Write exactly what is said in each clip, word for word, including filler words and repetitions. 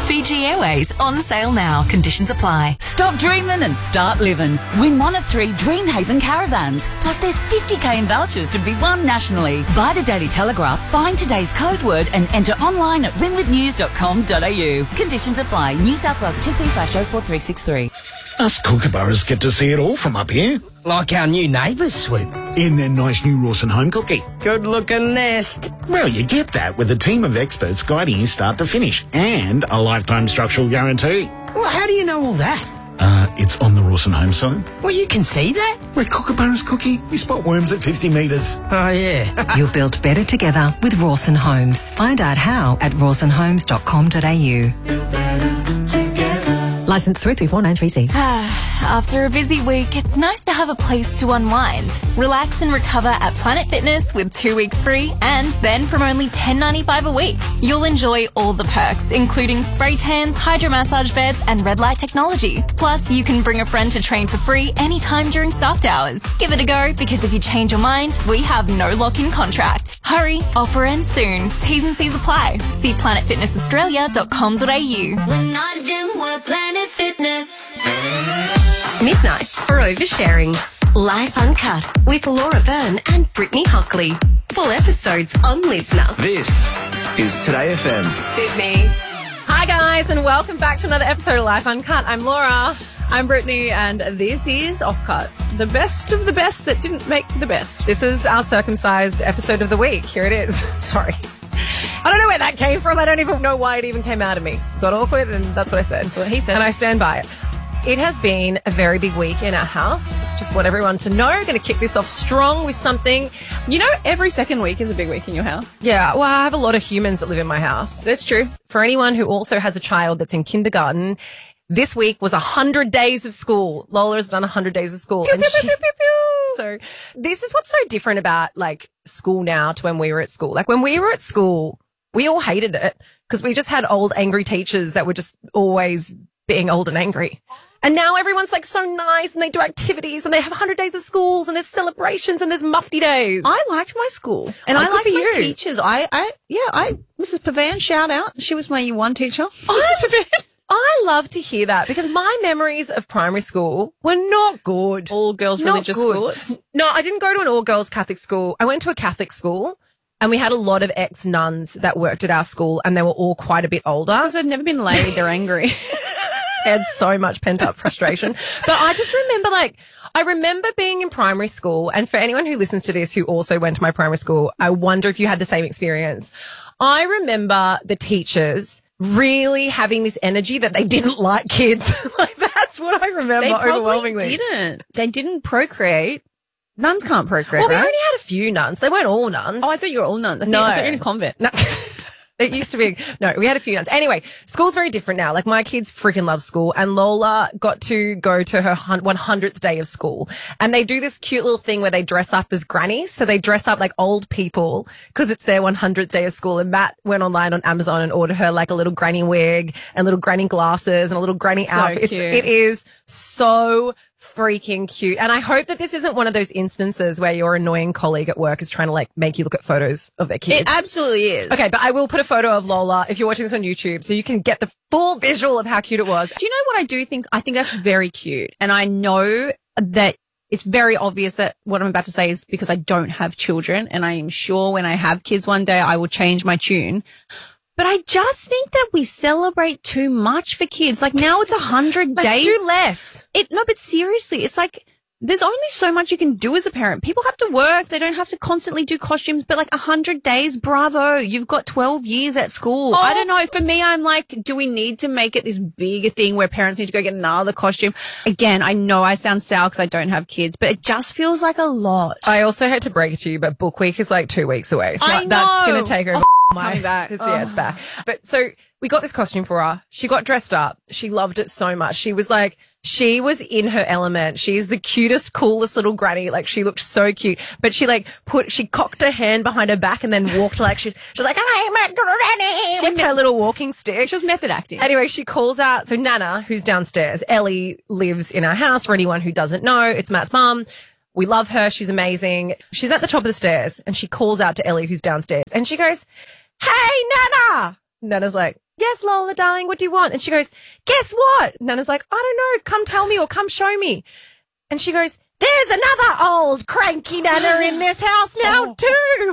Fiji Airways on sale now. Conditions apply. Stop dreaming and start living. Win one of three Dreamhaven caravans. Plus there's fifty k in vouchers to be won nationally. Buy the Daily Telegraph, find today's code word and enter online at win with news dot com dot a u. Conditions apply. New South Wales two P slash oh four three six three. Us kookaburras get to see it all from up here. Like our new neighbours, Swoop. In their nice new Rawson home cookie. Good-looking nest. Well, you get that with a team of experts guiding you start to finish and a lifetime structural guarantee. Well, how do you know all that? Uh, it's on the Rawson home side. Well, you can see that? Where kookaburras cookie, we spot worms at fifty metres. Oh, yeah. You're built better together with Rawson Homes. Find out how at rawson homes dot com dot a u. Licence three three four nine three C. After a busy week, it's nice to have a place to unwind. Relax and recover at Planet Fitness with two weeks free and then from only ten dollars ninety-five a week. You'll enjoy all the perks, including spray tans, hydro massage beds and red light technology. Plus, you can bring a friend to train for free anytime during staffed hours. Give it a go because if you change your mind, we have no lock-in contract. Hurry, offer ends soon. T's and C's apply. See planet fitness australia dot com dot a u. We're not a gym, we're Planet Fitness. Midnights for oversharing. Life Uncut with Laura Byrne and Brittany Hockley. Full episodes on Listener. This is Today F M. Sydney. Hi guys and welcome back to another episode of Life Uncut. I'm Laura. I'm Brittany and this is Offcuts, the best of the best that didn't make the best. This is our circumcised episode of the week. Here it is. Sorry. I don't know where that came from. I don't even know why it even came out of me. Got awkward and that's what I said. That's what he said. And I stand by it. It has been a very big week in our house. Just want everyone to know. Going to kick this off strong with something. You know, every second week is a big week in your house. Yeah, well, I have a lot of humans that live in my house. That's true. For anyone who also has a child that's in kindergarten, this week was one hundred days of school. Lola has done one hundred days of school. Pew, and pew, she, pew, pew, pew. So this is what's so different about, like, school now to when we were at school. Like, when we were at school, we all hated it because we just had old angry teachers that were just always being old and angry. And now everyone's like so nice and they do activities and they have one hundred days of schools and there's celebrations and there's mufti days. I liked my school and Oh, I good liked for my you. teachers. I, I, yeah, I, Missus Pavan, shout out. She was my year one teacher. I, I love to hear that because my memories of primary school were not good. All girls Not religious good. schools. No, I didn't go to an all girls Catholic school. I went to a Catholic school and we had a lot of ex nuns that worked at our school and they were all quite a bit older. Because they've never been laid, they're angry. Had so much pent up frustration. But I just remember, like, I remember being in primary school, and for anyone who listens to this who also went to my primary school, I wonder if you had the same experience. I remember the teachers really having this energy that they didn't like kids. Like, that's what I remember They probably overwhelmingly. didn't. They didn't procreate. Nuns can't procreate, Well, we right? only had a few nuns. They weren't all nuns. Oh, I thought you were all nuns. I think, No. I thought you were in a convent. No. It used to be, no, we had a few nuns. Anyway, school's very different now. Like, my kids freaking love school, and Lola got to go to her one hundredth day of school. And they do this cute little thing where they dress up as grannies. So they dress up like old people because it's their one hundredth day of school. And Matt went online on Amazon and ordered her like a little granny wig and little granny glasses and a little granny So outfit. It's, cute. it is so freaking cute. And I hope that this isn't one of those instances where your annoying colleague at work is trying to like make you look at photos of their kids. It absolutely is. Okay, but I will put a photo of Lola if you're watching this on YouTube so you can get the full visual of how cute it was. Do you know what I do think? I think that's very cute. And I know that it's very obvious that what I'm about to say is because I don't have children, and I am sure when I have kids one day, I will change my tune. But I just think that we celebrate too much for kids. Like, now it's a hundred Let's days. do less. It, no, but seriously, it's like, there's only so much you can do as a parent. People have to work. They don't have to constantly do costumes, but like a hundred days, bravo. You've got twelve years at school. Oh. I don't know. For me, I'm like, do we need to make it this big thing where parents need to go get another costume? Again, I know I sound sour because I don't have kids, but it just feels like a lot. I also hate to break it to you, but book week is like two weeks away. So I that's know. going to take over. Oh, it's my, coming back. It's, yeah, it's back. But so we got this costume for her. She got dressed up. She loved it so much. She was like, she was in her element. She's the cutest, coolest little granny. Like, she looked so cute. But she like put, she cocked her hand behind her back and then walked like she, she's like, I'm a granny She with met- her little walking stick. She was method acting. Anyway, she calls out. So Nana, who's downstairs, Ellie lives in our house. For anyone who doesn't know, it's Matt's mum. We love her. She's amazing. She's at the top of the stairs and she calls out to Ellie, who's downstairs, and she goes, "Hey, Nana." Nana's like, yes, Lola, darling, what do you want? And she goes, guess what? Nana's like, I don't know. Come tell me or come show me. And she goes, there's another old cranky Nana in this house now too.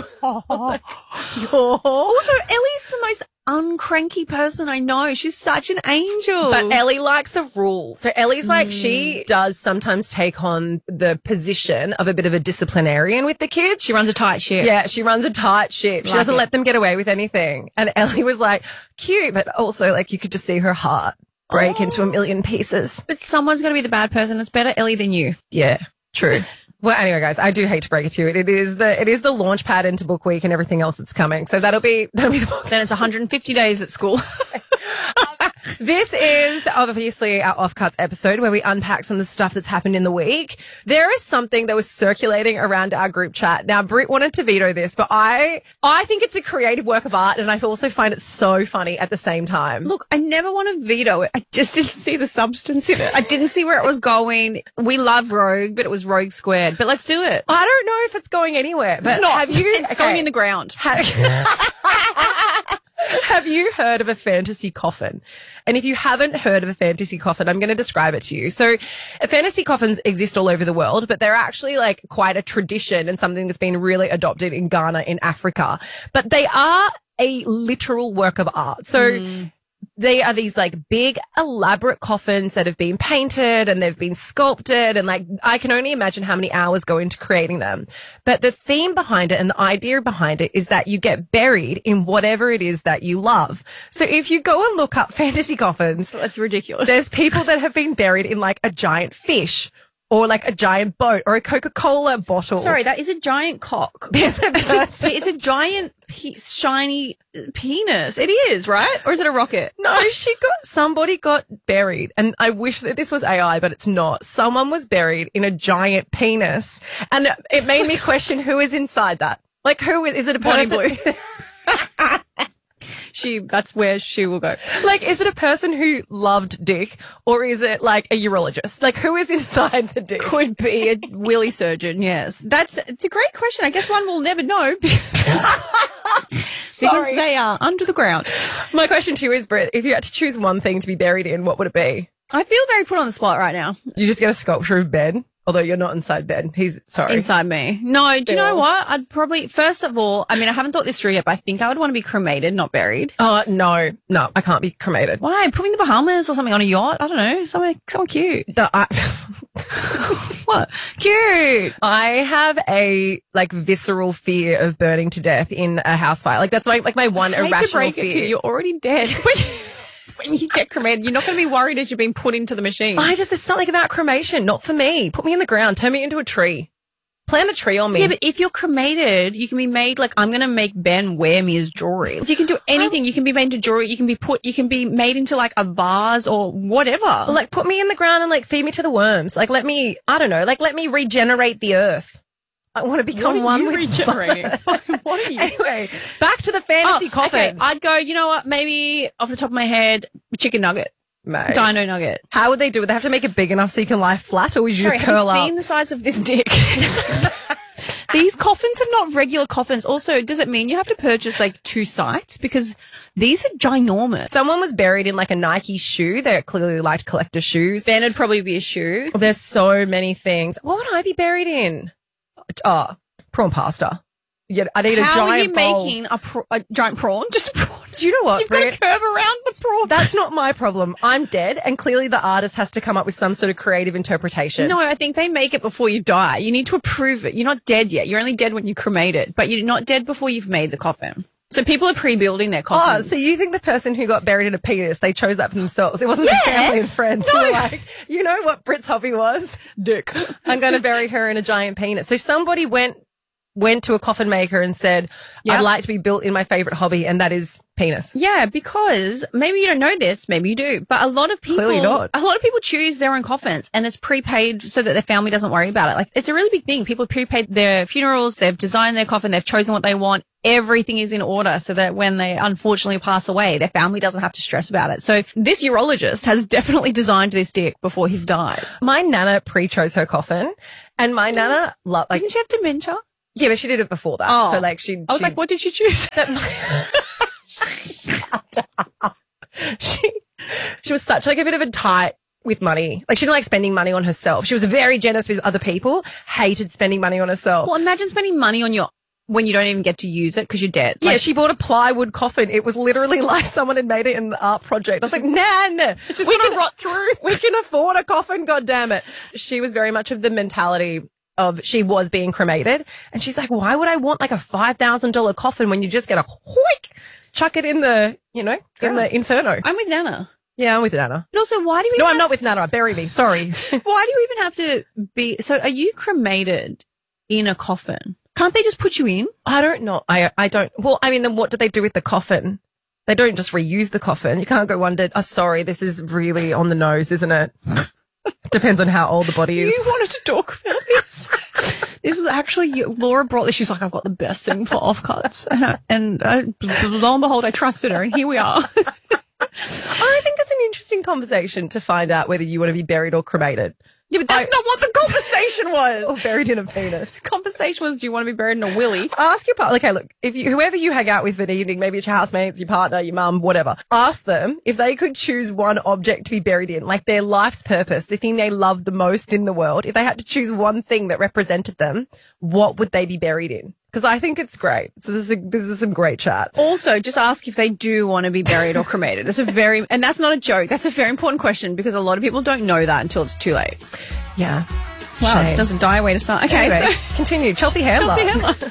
Also, Ellie's the most uncranky person I know. She's such an angel. But Ellie likes a rule. So Ellie's like, she does sometimes take on the position of a bit of a disciplinarian with the kids. She runs a tight ship. Yeah, she runs a tight ship. She Like doesn't it. let them get away with anything. And Ellie was like, cute, but also like you could just see her heart break into a million pieces. But someone's got to be the bad person. It's better Ellie than you. Yeah, true. Well, anyway, guys, I do hate to break it to you. It is the it is the launch pad into book week and everything else that's coming. So that'll be that'll be the book. Then it's one hundred fifty days at school. This is obviously our Offcuts episode where we unpack some of the stuff that's happened in the week. There is something that was circulating around our group chat. Now, Britt wanted to veto this, but I I think it's a creative work of art, and I also find it so funny at the same time. Look, I never want to veto it. I just didn't see the substance in it. I didn't see where it was going. We love Rogue, but it was Rogue squared. But let's do it. I don't know if it's going anywhere, but It's not. have you? It's going in the ground. Have, have you heard of a fantasy coffin? And if you haven't heard of a fantasy coffin, I'm going to describe it to you. So uh, fantasy coffins exist all over the world, but they're actually like quite a tradition and something that's been really adopted in Ghana in Africa. But they are a literal work of art. So mm. they are these like big, elaborate coffins that have been painted and they've been sculpted. And like, I can only imagine how many hours go into creating them. But the theme behind it and the idea behind it is that you get buried in whatever it is that you love. So if you go and look up fantasy coffins, that's ridiculous. There's people that have been buried in like a giant fish or like a giant boat or a Coca-Cola bottle. Sorry, that is a giant cock. There's a it's, a, it's a giant pe- shiny penis. It is, right? Or is it a rocket? No, she got, somebody got buried. And I wish that this was A I, but it's not. Someone was buried in a giant penis. And it made me question who is inside that. Like who is, is it a Bonnie person? Blue. She, that's where she will go. Like, is it a person who loved dick or is it like a urologist? Like, who is inside the dick? Could be a willy surgeon, yes. That's, it's a great question. I guess one will never know because, because they are under the ground. My question to you is, Britt, if you had to choose one thing to be buried in, what would it be? I feel very put on the spot right now. You just get a sculpture of Ben? Although you're not inside Ben. He's, sorry. Inside me. No, do you know what? I'd probably, first of all, I mean, I haven't thought this through yet, but I think I would want to be cremated, not buried. Oh, no. No, I can't be cremated. Why? Put me in the Bahamas or something on a yacht? I don't know. Somewhere, somewhere cute. The, I, what? Cute. I have a, like, visceral fear of burning to death in a house fire. Like, that's my, like, my one I hate irrational to break fear. It to you. You're already dead. When you get cremated, you're not going to be worried as you're being put into the machine. I just, there's something about cremation, not for me. Put me in the ground, turn me into a tree. Plant a tree on me. Yeah, but if you're cremated, you can be made, like, I'm going to make Ben wear me as jewelry. You can do anything. You can be made into jewelry. You can be put, you can be made into, like, a vase or whatever. Well, like, put me in the ground and, like, feed me to the worms. Like, let me, I don't know, like, let me regenerate the earth. I want to become one with regenerating. What are you? Anyway, back to the fantasy oh, coffins. Okay, I'd go, you know what, maybe off the top of my head, chicken nugget. Mate. Dino nugget. How would they do it? They have to make it big enough so you can lie flat, or would you Sorry, just curl have you up? seen the size of this dick? These coffins are not regular coffins. Also, does it mean you have to purchase like two sites? Because these are ginormous. Someone was buried in like a Nike shoe. They clearly liked collector shoes. Ben would probably be a shoe. There's so many things. What would I be buried in? Oh, prawn pasta. Yeah, I need How a giant are you bowl. making a, pro- a giant prawn? Just a prawn. Do you know what, You've Britt? got to curve around the prawn. That's not my problem. I'm dead, and clearly the artist has to come up with some sort of creative interpretation. No, I think they make it before you die. You need to approve it. You're not dead yet. You're only dead when you cremate it, but you're not dead before you've made the coffin. So people are pre-building their Oh, coffins. so you think the person who got buried in a penis, they chose that for themselves? It wasn't Yeah. their family and friends No. who were like, you know what Brit's hobby was? Dick. I'm going to bury her in a giant penis. So somebody went went to a coffin maker and said, Yep. I'd like to be built in my favorite hobby, and that is penis. Yeah, because maybe you don't know this, maybe you do, but a lot of people, Clearly not. a lot of people choose their own coffins and it's prepaid so that their family doesn't worry about it. Like, it's a really big thing. People prepaid their funerals, they've designed their coffin, they've chosen what they want. Everything is in order so that when they unfortunately pass away, their family doesn't have to stress about it. So this urologist has definitely designed this dick before he's died. My nana pre-chose her coffin, and my nana loved, like, Didn't she have dementia? yeah, but she did it before that. Oh. So like she, I was she- like, what did she choose? she, she was such like a bit of a tight with money. Like she didn't like spending money on herself. She was very generous with other people, hated spending money on herself. Well, imagine spending money on your when you don't even get to use it because you're dead. Yeah, Like, she bought a plywood coffin. It was literally like someone had made it in the art project. I was like, Nan, it's just we gonna can rot through. We can afford a coffin, God damn it. She was very much of the mentality of she was being cremated. And she's like, why would I want like a five thousand dollars coffin when you just get a whoik, chuck it in the, you know, in the inferno. I'm with Nana. Yeah, I'm with Nana. But also, why do you No, even I'm have, not with Nana. Bury me. Sorry. why do you even have to be, so are you cremated in a coffin? Can't they just put you in? I don't know. I I don't. Well, I mean, then what do they do with the coffin? They don't just reuse the coffin. You can't go under. Oh, sorry, this is really on the nose, isn't it? Depends on how old the body is. You wanted to talk about this. This was actually, you- Laura brought this. She's like, I've got the best thing for offcuts. And, I, and I, lo and behold, I trusted her, and here we are. I think that's an interesting conversation to find out whether you want to be buried or cremated. Yeah, but that's I- not what the conversation was. Or buried in a penis. The conversation was, do you want to be buried in a willy? Ask your partner. Okay, look, if you, whoever you hang out with for the evening, maybe it's your housemates, your partner, your mum, whatever. Ask them if they could choose one object to be buried in, like their life's purpose, the thing they love the most in the world. If they had to choose one thing that represented them, what would they be buried in? Because I think it's great. So this is a, this is some great chat. Also, just ask if they do want to be buried or cremated. That's a very, and that's not a joke. That's a very important question because a lot of people don't know that until it's too late. Yeah. Wow, Shame. that's a dire way to start. Okay, Anyway, so continue. Chelsea Handler. Chelsea Handler.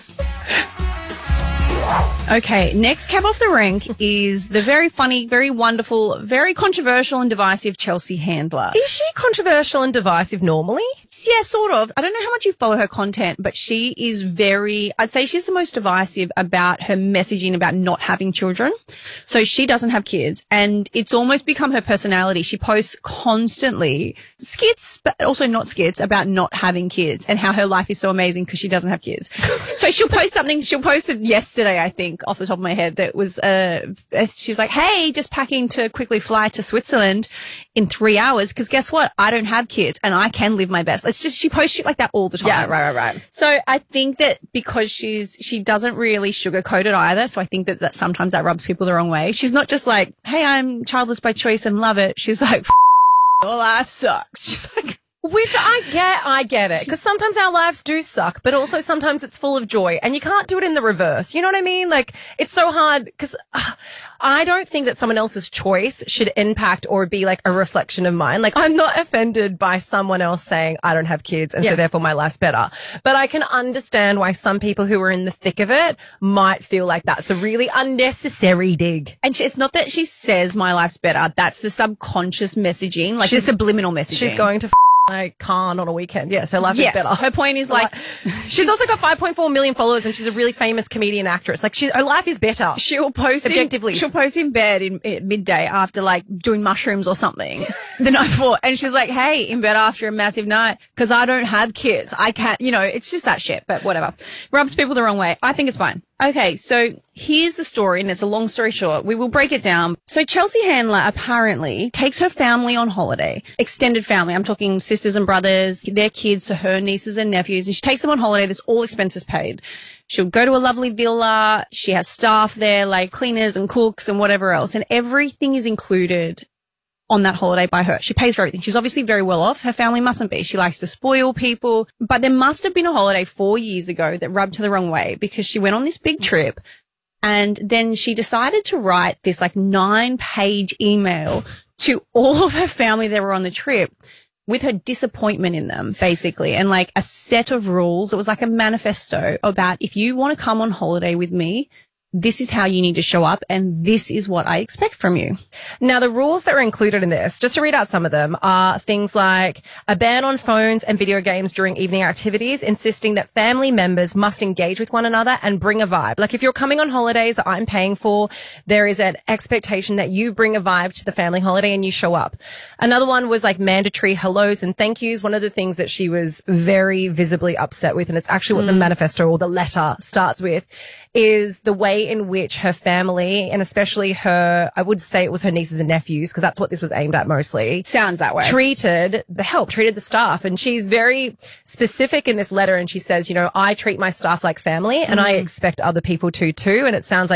Okay, next cab off the rank is the very funny, very wonderful, very controversial and divisive Chelsea Handler. Is she controversial and divisive normally? Yeah, sort of. I don't know how much you follow her content, but she is very, I'd say she's the most divisive about her messaging about not having children. So she doesn't have kids and it's almost become her personality. She posts constantly skits, but also not skits about not having kids and how her life is so amazing because she doesn't have kids. So she'll post something, she'll post it yesterday, I think, off the top of my head, that was, uh, she's like, hey, just packing to quickly fly to Switzerland in three hours because guess what? I don't have kids and I can live my best. It's just, she posts shit like that all the time. Yeah, right, right, right. So I think that because she's, she doesn't really sugarcoat it either. So I think that, that sometimes that rubs people the wrong way. She's not just like, hey, I'm childless by choice and love it. She's like, F- your life sucks. She's like, Which I get, I get it. Because sometimes our lives do suck, but also sometimes it's full of joy. And you can't do it in the reverse. You know what I mean? Like, it's so hard because uh, I don't think that someone else's choice should impact or be like a reflection of mine. Like, I'm not offended by someone else saying I don't have kids and Yeah. so therefore my life's better. But I can understand why some people who are in the thick of it might feel like that's a really unnecessary dig. and she, it's not that she says my life's better. That's the subconscious messaging, like the subliminal messaging. She's going to f- like Khan on a weekend. Yes, her life yes. is better. Her point is like, She's also got five point four million followers and she's a really famous comedian actress. Like she, her life is better. she'll post Objectively. In, she'll post in bed in, at midday after like doing mushrooms or something the night before, and she's like, "Hey, in bed after a massive night because I don't have kids. I can't, you know, it's just that shit." But whatever, rubs people the wrong way. I think it's fine. Okay, so here's the story, and it's a long story short. We will break it down. So Chelsea Handler apparently takes her family on holiday, extended family. I'm talking sisters and brothers, their kids, so her nieces and nephews, and she takes them on holiday. There's all expenses paid. She'll go to a lovely villa. She has staff there, like cleaners and cooks and whatever else, and everything is included on that holiday by her. She pays for everything. She's obviously very well off. Her family mustn't be. She likes to spoil people. But there must have been a holiday four years ago that rubbed her the wrong way because she went on this big trip and then she decided to write this like nine page email to all of her family that were on the trip with her disappointment in them, basically, and like a set of rules. It was like a manifesto about if you want to come on holiday with me, this is how you need to show up and this is what I expect from you. Now, the rules that are included in this, just to read out some of them, are things like a ban on phones and video games during evening activities, insisting that family members must engage with one another and bring a vibe. Like if you're coming on holidays that I'm paying for, there is an expectation that you bring a vibe to the family holiday and you show up. Another one was like mandatory hellos and thank yous. One of the things that she was very visibly upset with, and it's actually what the manifesto or the letter starts with, is the way in which her family, and especially her, I would say it was her nieces and nephews, because that's what this was aimed at mostly. Sounds that way. Treated the help, treated the staff. And she's very specific in this letter. And she says, you know, I treat my staff like family and I expect other people to too. And it sounds like